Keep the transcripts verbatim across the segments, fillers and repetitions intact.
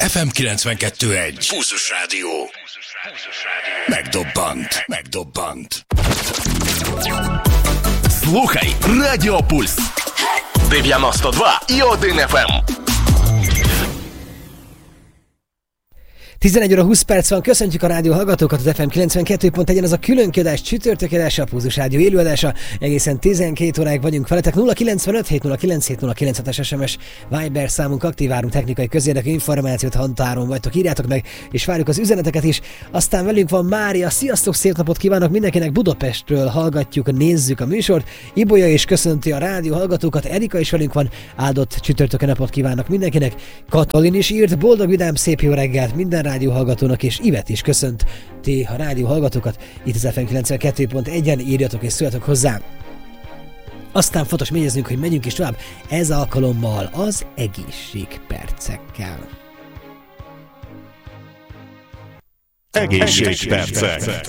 ef em kilencvenkettő egy. Pulzus Rádió. Megdobbant. Megdobbant. Слухай Радіо Пульс. дев'яносто два і один еф ем. tizenegy óra húsz perc van, köszöntjük a rádió hallgatókat, az ef em kilencvenkettő pont egy-en, ez a különkiadás, csütörtök adása, a Pulzus Rádió élőadása, egészen tizenkét óráig vagyunk veletek. Nulla kilencvenöt hét nulla kilenc hét nulla kilenc hetes es em es Viber számunk, aktiválunk technikai közérdekű információt, hantáron vagytok, írjátok meg, és várjuk az üzeneteket is. Aztán velünk van Mária, sziasztok, szép napot kívánok mindenkinek, Budapestről hallgatjuk, nézzük a műsort. Ibolya is köszönti a rádió hallgatókat, Erika is velünk van, áldott csütörtöki napot kívánok mindenkinek. Katalin is írt, boldog, vidám, szép jó reggelt minden rádió hallgatónak, és Ivet is köszönt ti a rádió hallgatókat itt az ef em kilencvenkettő pont egy-en, írjatok és szóljatok hozzá. Aztán fontos megjegyeznünk, hogy megyünk is tovább, ez alkalommal az egészségpercekkel. Egészségpercek.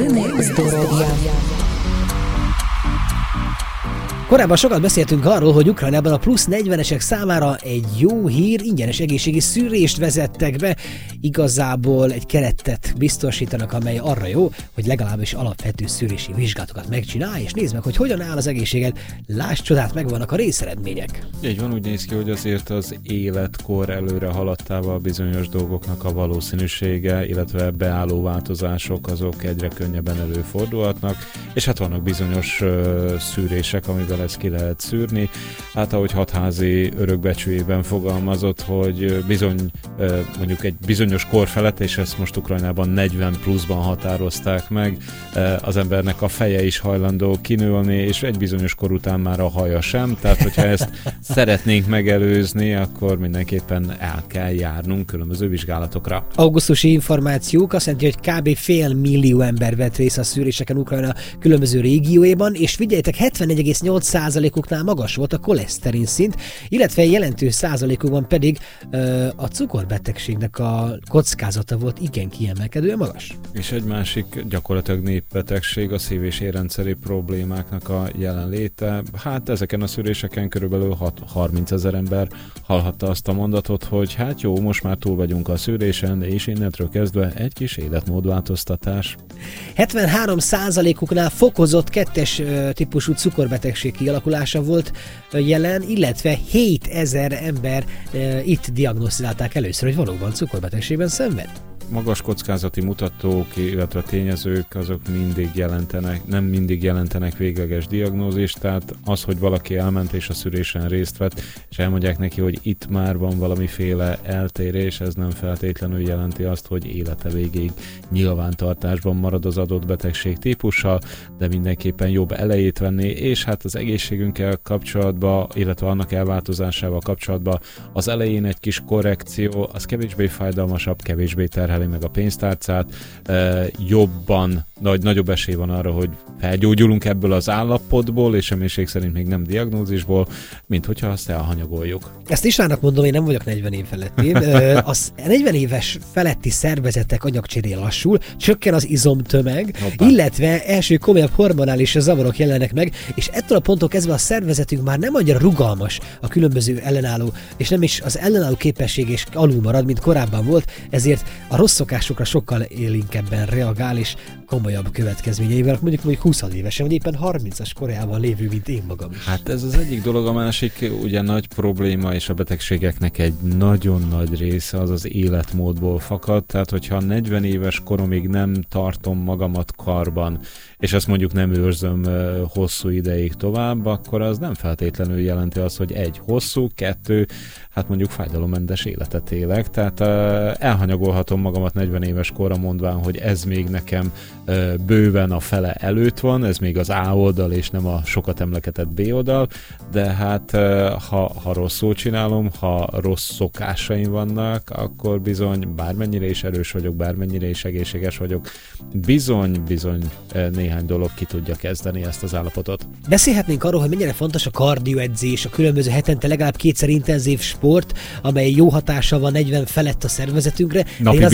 Korábban sokat beszéltünk arról, hogy Ukrajnában a plusz negyvenesek számára egy jó hír, ingyenes egészségi szűrést vezettek be. Igazából egy keretet biztosítanak, amely arra jó, hogy legalábbis alapvető szűrési vizsgálatokat megcsinálj, és nézd meg, hogy hogyan áll az egészséged. Lásd csodát, megvannak a részeredmények. Így van, úgy néz ki, hogy azért az életkor előre haladtával bizonyos dolgoknak a valószínűsége, illetve beálló változások azok egyre könnyebben előfordulhatnak, és hát vannak bizonyos uh, szűrések, amivel ezt ki lehet szűrni. Hát ahogy Hatházi örökbecsőjében fogalmazott, hogy bizony mondjuk egy bizonyos kor felett, és ezt most Ukrajnában negyven pluszban határozták meg, az embernek a feje is hajlandó kinőlni, és egy bizonyos kor után már a haja sem, tehát hogyha ezt szeretnénk megelőzni, akkor mindenképpen el kell járnunk különböző vizsgálatokra. Augusztusi információk azt jelenti, hogy kb. Fél millió ember vett részt a szűréseken Ukrajna különböző régióiban, és figyeljétek, hetvenegy egész nyolc százalékuknál magas volt a koleszterin szint, illetve jelentős százalékukban pedig ö, a cukorbetegségnek a kockázata volt igen kiemelkedően magas. És egy másik gyakorlatilag népbetegség a szív- és érrendszeri problémáknak a jelenléte. Hát ezeken a szűréseken körülbelül harmincezer ember hallhatta azt a mondatot, hogy hát jó, most már túl vagyunk a szűrésen, és innentről kezdve egy kis életmódváltoztatás. hetvenhárom százalékuknál fokozott kettes ö, típusú cukorbetegség kialakulása volt jelen, illetve hétezer ember e, itt diagnosztizálták először, hogy valóban cukorbetegségben szenved. Magas kockázati mutatók, illetve tényezők azok mindig jelentenek, nem mindig jelentenek végleges diagnózist, tehát az, hogy valaki elment és a szűrésen részt vett, és elmondják neki, hogy itt már van valamiféle eltérés, ez nem feltétlenül jelenti azt, hogy élete végéig nyilvántartásban marad az adott betegség típussal, de mindenképpen jobb elejét venni, és hát az egészségünkkel kapcsolatban, illetve annak elváltozásával kapcsolatban az elején egy kis korrekció, az kevésbé fájdalmasabb, kevésbé terhelő meg a pénztárcát, e, jobban, nagy, nagyobb esély van arra, hogy felgyógyulunk ebből az állapotból, és reménység szerint még nem diagnózisból, mint hogyha azt elhanyagoljuk. Ezt Istvánnak mondom, én nem vagyok negyven év feletti. Az negyven éves feletti szervezetek anyagcseré lassul, csökken az izomtömeg, Hoppá. illetve első komolyabb hormonális zavarok jelennek meg, és ettől a ponttól kezdve a szervezetünk már nem annyira rugalmas a különböző ellenálló, és nem is az ellenálló képesség és alul marad, mint korábban volt, ezért a rossz szokásokra sokkal élénkebben reagál, és komolyabb következményeivel, mondjuk mondjuk húsz évesen, vagy éppen harmincas korában lévő, mint én magam is. Hát ez az egyik dolog, a másik ugye nagy probléma, és a betegségeknek egy nagyon nagy része az az életmódból fakad, tehát hogyha negyven éves koromig nem tartom magamat karban, és ezt mondjuk nem őrzöm uh, hosszú ideig tovább, akkor az nem feltétlenül jelenti azt, hogy egy, hosszú, kettő, hát mondjuk fájdalommentes életet élek, tehát uh, elhanyagolhatom magamat negyven éves korra mondván, hogy ez még nekem uh, bőven a fele előtt van, ez még az A oldal, és nem a sokat emlegetett B oldal, de hát uh, ha, ha rosszul csinálom, ha rossz szokásaim vannak, akkor bizony, bármennyire is erős vagyok, bármennyire is egészséges vagyok, bizony, bizony uh, néhány dolog ki tudja kezdeni ezt az állapotot. Beszélhetnénk arról, hogy mennyire fontos a kardioedzés, a különböző hetente legalább kétszer intenzív sport, amely jó hatással van negyven felett a szervezetünkre. Napi azért,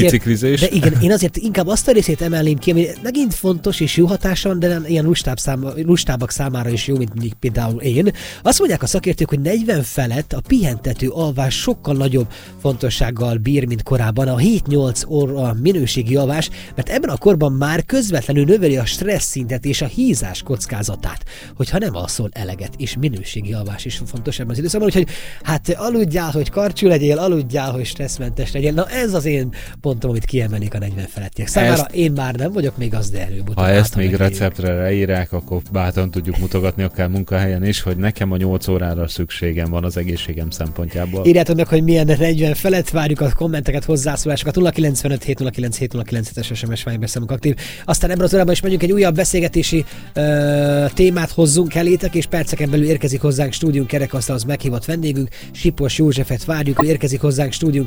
biciklizés. De igen, én azért inkább azt a részét emelném ki, ami megint fontos és jó hatáson, de nem ilyen lustább szám, lustábbak számára is jó, mint mondjuk például én. Azt mondják a szakértők, hogy negyven felett a pihentető alvás sokkal nagyobb fontossággal bír, mint korábban. A hét-nyolc óra minőségi alvás, mert ebben a korban már közvetlenül növeli a stressz szintet és a hízás kockázatát, hogyha nem alszol eleget, és minőségi alvás is fontos ebben az időszakban, úgyhogy hát aludjál, hogy karcsú legyél, aludjál, hogy stresszmentes legyél. Na ez az én pontom, amit kiemelnék a negyven felettiek számára. Ezt, én már nem vagyok még az, de előbb-utóbb. Ha ezt még receptre leírják, akkor bátran tudjuk mutogatni akár munkahelyen is, hogy nekem a nyolc órára szükségem van az egészségem szempontjából. Írjátok meg, hogy milyen negyven felett, várjuk a kommenteket, hozzászólásokat. nulla kilencvenöt hét nulla kilenc hét nulla kilenc es em es Viber számunk aktív. Aztán ebben az órában is megyünk egy újabb beszélgetési ö, témát hozzunk elétek, és perceken belül érkezik hozzánk stúdiunk kerekasztalhoz meghívott vendégünk, Sipos Józsefet várjuk, érkezik hozzánk stúdiunk